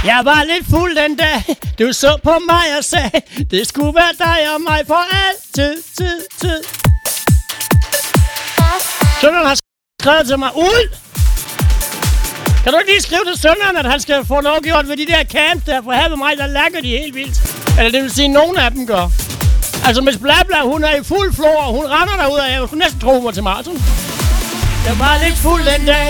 Jeg var lidt fuld den dag, du så på mig og sagde, det skulle være dig og mig for altid, tid. Sønneren har skrevet til mig, ud! Kan du ikke lige skrive til sønneren, at han skal få noget gjort ved de der camps der, for her ved mig, der lækker de helt vildt. Eller det vil sige, at nogle af dem gør. Altså, Miss Blabla, hun er i fuld flor, og hun render derud af, jeg kunne næsten tro mig til Martin. Jeg var lidt fuld den dag,